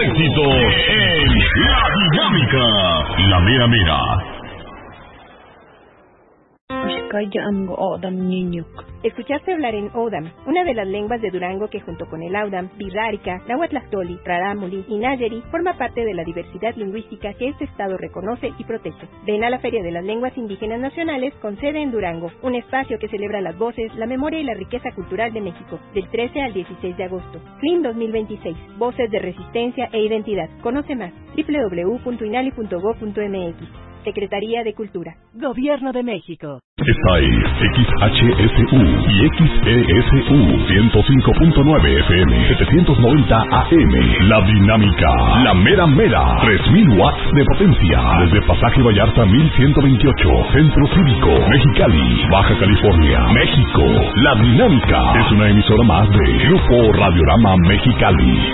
éxitos en La Dinámica. La Mera Mera. Escuchaste hablar en Odam, una de las lenguas de Durango que junto con el Audam, Birrárica, Nahuatlactoli, Rarámuri y Nayeri forma parte de la diversidad lingüística que este estado reconoce y protege. Ven a la Feria de las Lenguas Indígenas Nacionales con sede en Durango, un espacio que celebra las voces, la memoria y la riqueza cultural de México, del 13 al 16 de agosto. CLIN 2026, Voces de Resistencia e Identidad. Conoce más, www.inali.gov.mx. Secretaría de Cultura. Gobierno de México. Esta es XHSU y XESU 105.9 FM 790 AM. La Dinámica, La Mera Mera, 3000 watts de potencia. Desde Pasaje Vallarta 1128, Centro Cívico, Mexicali, Baja California, México. La Dinámica es una emisora más de Grupo Radiorama Mexicali.